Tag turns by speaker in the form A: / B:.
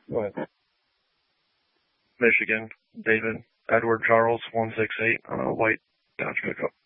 A: Go ahead.
B: Michigan, David, Edward Charles, 168, white Dodge pickup.